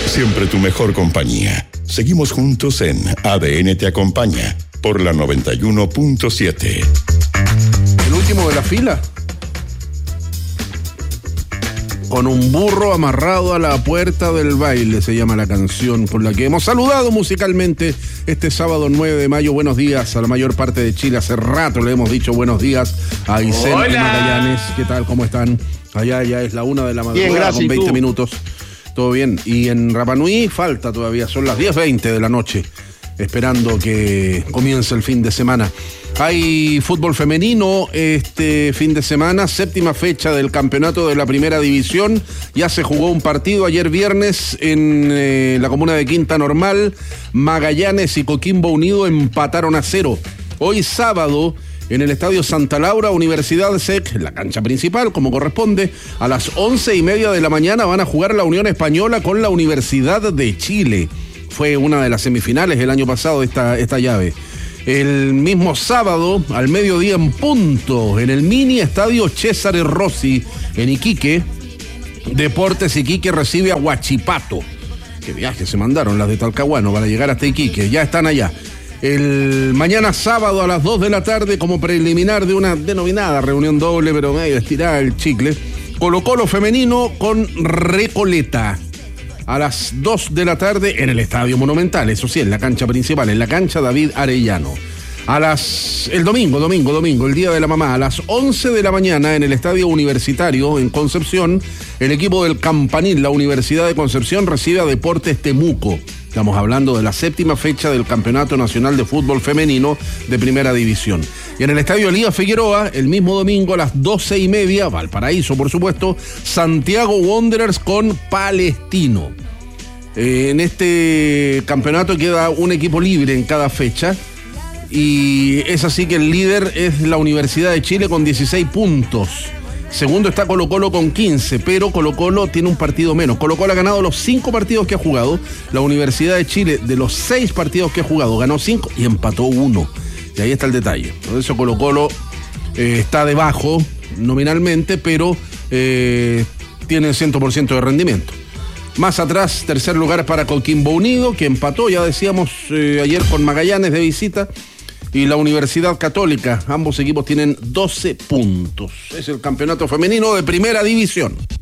siempre tu mejor compañía. Seguimos juntos en ADN Te Acompaña por la 91.7. El último de la fila. Con un burro amarrado a la puerta del baile, se llama la canción con la que hemos saludado musicalmente este sábado 9 de mayo. Buenos días a la mayor parte de Chile. Hace rato le hemos dicho buenos días a Isel y Magallanes. ¿Qué tal? ¿Cómo están? Allá ya es la 1 de la madrugada. Bien, con 20 minutos. Todo bien. Y en Rapa Nui falta todavía, son las 10:20 de la noche, esperando que comience el fin de semana. Hay fútbol femenino este fin de semana, 7ª fecha del campeonato de la primera división. Ya se jugó un partido ayer viernes en la comuna de Quinta Normal. Magallanes y Coquimbo Unido empataron a 0. Hoy sábado, en el Estadio Santa Laura, Universidad SEC, en la cancha principal, como corresponde, a las 11:30 de la mañana van a jugar la Unión Española con la Universidad de Chile. Fue una de las semifinales el año pasado esta llave. El mismo sábado, al mediodía en punto, en el mini estadio Cesare Rossi, en Iquique, Deportes Iquique recibe a Huachipato. Qué viaje se mandaron las de Talcahuano para llegar hasta Iquique, ya están allá. El mañana sábado a las 2 de la tarde, como preliminar de una denominada reunión doble, pero medio estirada el chicle, Colo-Colo femenino con Recoleta. A las 2 de la tarde en el Estadio Monumental, eso sí, en la cancha principal, en la cancha David Arellano. El domingo, el Día de la Mamá, a las 11 de la mañana en el Estadio Universitario en Concepción, el equipo del Campanil, la Universidad de Concepción, recibe a Deportes Temuco. Estamos hablando de la 7ª fecha del Campeonato Nacional de Fútbol Femenino de Primera División. Y en el Estadio Elías Figueroa, el mismo domingo a las 12:30, Valparaíso, por supuesto, Santiago Wanderers con Palestino. En este campeonato queda un equipo libre en cada fecha. Y es así que el líder es la Universidad de Chile con 16 puntos. Segundo está Colo-Colo con 15, pero Colo-Colo tiene un partido menos. Colo-Colo ha ganado los 5 partidos que ha jugado. La Universidad de Chile, de los 6 partidos que ha jugado, ganó 5 y empató 1. Y ahí está el detalle. Por eso Colo-Colo está debajo nominalmente, pero tiene 100% de rendimiento. Más atrás, tercer lugar para Coquimbo Unido, que empató, ya decíamos, ayer con Magallanes de visita. Y la Universidad Católica, ambos equipos tienen 12 puntos. Es el campeonato femenino de Primera División.